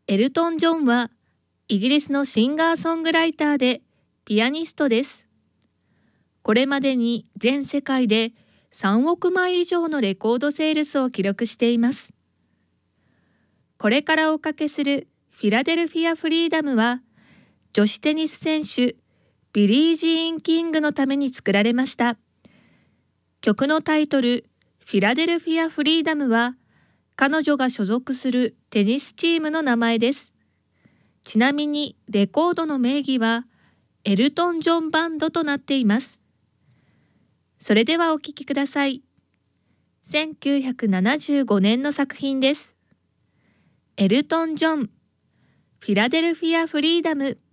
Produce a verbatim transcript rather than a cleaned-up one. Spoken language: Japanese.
エルトン・ジョンはイギリスのシンガーソングライターでピアニストです。これまでに全世界でさんおくまい以上のレコードセールスを記録しています。これからおかけするフィラデルフィア・フリーダムは女子テニス選手ビリー・ジーン・キングのために作られました。曲のタイトルフィラデルフィア・フリーダムは彼女が所属するテニスチームの名前です。ちなみにレコードの名義はエルトン・ジョンバンドとなっています。それではお聴きください。せんきゅうひゃくななじゅうごねんの作品です。エルトン・ジョン、フィラデルフィア・フリーダム。